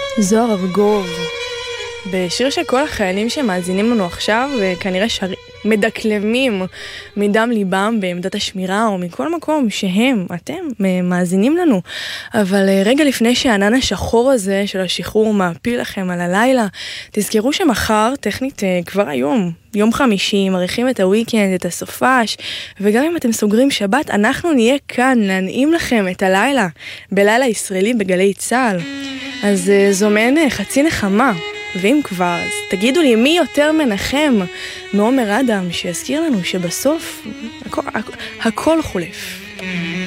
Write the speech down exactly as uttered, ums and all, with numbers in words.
זוהר ארגוב, בשיר שכל החיילים שמאזינים לנו עכשיו כנראה שר... מדקלמים מדם ליבם בעמדת השמירה או מכל מקום שהם, אתם, מאזינים לנו. אבל רגע לפני שהענן השחור הזה של השחרור מעפיל לכם על הלילה, תזכרו שמחר, טכנית כבר היום, יום חמישי, מריחים את הוויקנד, את הסופש, וגם אם אתם סוגרים שבת, אנחנו נהיה כאן להנעים לכם את הלילה, בלילה ישראלי בגלי צהל. אז זו מעין חצי נחמה. ואם כבר, אז תגידו לי מי יותר מנחם מעומר אדם שיזכיר לנו שבסוף הכל, הכל, הכל חולף.